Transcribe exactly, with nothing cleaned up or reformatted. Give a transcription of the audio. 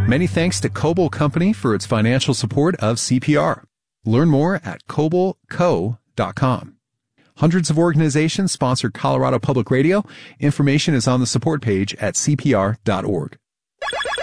Many thanks to Coble Company for its financial support of C P R. Learn more at coble co dot com. Hundreds of organizations sponsor Colorado Public Radio. Information is on the support page at c p r dot org.